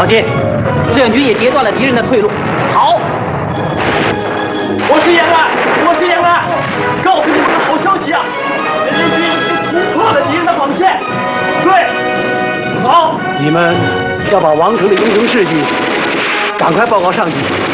老金，志愿军也截断了敌人的退路。好， 我是延安，我是延安，告诉你们个好消息啊！人民军突破了敌人的防线。对，好， 你们要把王成的英雄事迹赶快报告上级。